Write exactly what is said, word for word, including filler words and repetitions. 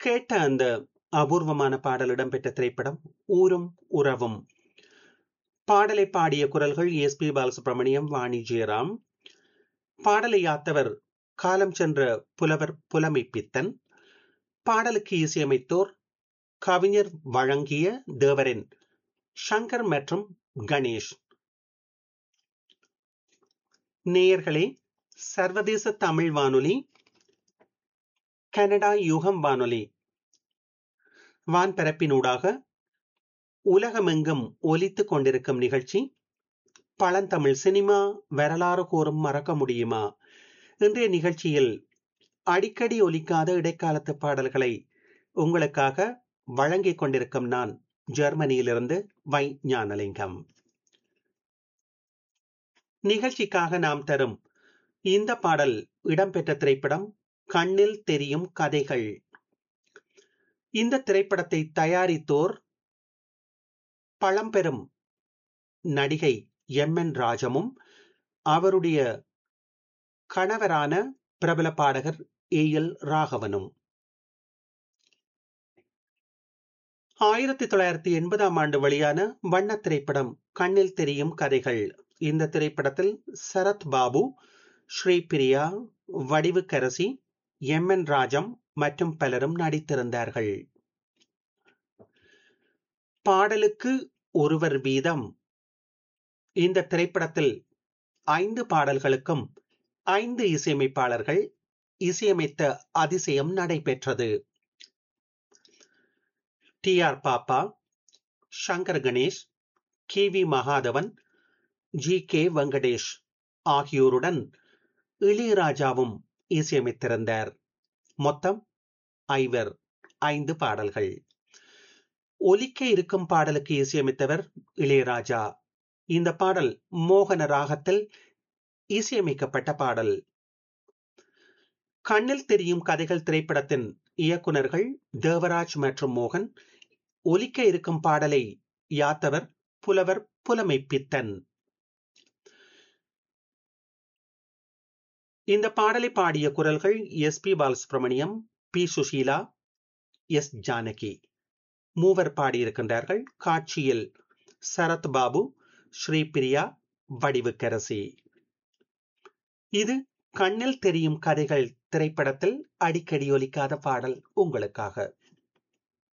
கேட்ட அந்த அபூர்வமான பாடல் இடம்பெற்ற திரைப்படம் ஊரும் உறவும். பாடலை பாடிய குரல்கள் எஸ் பி பாலசுப்ரமணியம், வாணி ஜெயராம். பாடலை யாத்தவர் காலம் சென்ற புலவர் புலமை பித்தன். பாடலுக்கு இசையமைத்தோர் கவிஞர் வழங்கிய தேவரின் சங்கர் மற்றும் கணேஷ். நேயர்களே, சர்வதேச தமிழ் வானொலி, கனடா யுகம் வானொலி வான்பரப்பினூடாக உலகமெங்கும் ஒலித்துக் கொண்டிருக்கும் நிகழ்ச்சி பழந்தமிழ் சினிமா வரலாறு கூறும் மறக்க முடியுமா. இன்றைய நிகழ்ச்சியில் அடிக்கடி ஒலிக்காத இடைக்காலத்து பாடல்களை உங்களுக்காக வழங்கிக் கொண்டிருக்கும் நான் ஜெர்மனியிலிருந்து வை ஞானலிங்கம். நிகழ்ச்சிக்காக நாம் தரும் இந்த பாடல் இடம்பெற்ற திரைப்படம் கண்ணில் தெரியும் கதைகள். இந்த திரைப்படத்தை தயாரித்தோர் பழம்பெரும் நடிகை எம் என் ராஜமும் அவருடைய கணவரான பிரபல பாடகர் ஏ எல் ராகவனும். ஆயிரத்தி தொள்ளாயிரத்தி எண்பதாம் ஆண்டு வெளியான வண்ண திரைப்படம் கண்ணில் தெரியும் கதைகள். இந்த திரைப்படத்தில் சரத் பாபு, ஸ்ரீபிரியா, வடிவுக்கரசி, எம் என் ராஜம் மற்றும் பலரும் நடித்திருந்தார்கள். பாடலுக்கு ஒருவர் வீதம் இந்த திரைப்படத்தில் ஐந்து பாடல்களுக்கும் ஐந்து இசையமைப்பாளர்கள் இசையமைத்த அதிசயம் நடைபெற்றது. டி ஆர் பாப்பா, Shankar Ganesh, K V Mahadevan, G K Venkatesh ஆகியோருடன் இளையராஜாவும் இசையமைத்திருந்தார். மொத்தம் ஐவர், ஐந்து பாடல்கள். ஒலிக்க இருக்கும் பாடலுக்கு இசையமைத்தவர் இளையராஜா. இந்த பாடல் மோகன ராகத்தில் இசையமைக்கப்பட்ட பாடல். கண்ணில் தெரியும் கதைகள் திரைப்படத்தின் இயக்குனர்கள் தேவராஜ் மற்றும் மோகன். ஒலிக்க இருக்கும் பாடலை யாத்தவர் புலவர் புலமை பித்தன். இந்த பாடலை பாடிய குரல்கள் S B Balasubramaniam, B Sushila, S Janaki. மூவர் பாடியிருக்கின்றார்கள். காட்சியில் சரத் பாபு, ஸ்ரீபிரியா, வடிவுக்கரசி. இது கண்ணில் தெரியும் கதைகள் திரைப்படத்தில் அடிக்கடி ஒலிக்காத பாடல் உங்களுக்காக.